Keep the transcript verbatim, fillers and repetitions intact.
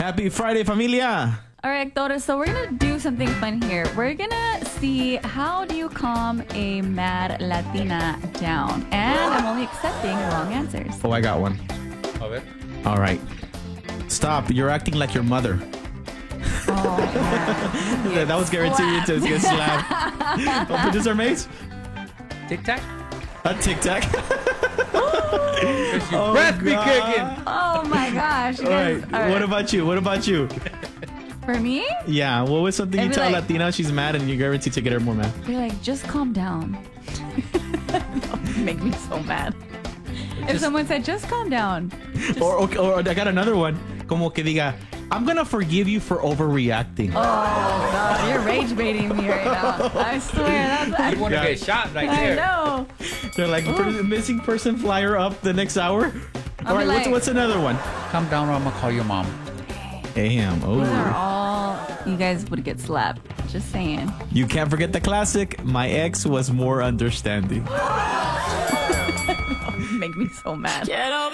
Happy Friday, familia. All right, Actores, so we're going to do something fun here. We're going to see how do you calm a mad Latina down. And I'm only accepting wrong answers. Oh, I got one. A ver. All right. Stop. You're acting like your mother. Oh, man. That was guaranteed to get slapped. Oh, producer Mace? Tic Tac? A tic tac. Because your Oh, breath be God. kicking. Oh, my gosh. You All guys- right. all right. What about you? What about you? For me? Yeah. What was something you I'd be tell a like- Latina she's mad and you're guaranteed to get her more mad? You're like, just calm down. Make me so mad. If Just- someone said, just calm down. Or, or, or I got another one. Como que diga, I'm going to forgive you for overreacting. Oh, God, you're rage baiting me right now. I swear. That's, You want to Yeah. get shot right I there. know. They're like, per- missing person flyer up the next hour. All right. be What's, like- what's another one? Calm down or I'm going to call your mom. Damn. These are Oh. all, you guys would get slapped. Just saying. You can't forget the classic. My ex was more understanding. Make me so mad.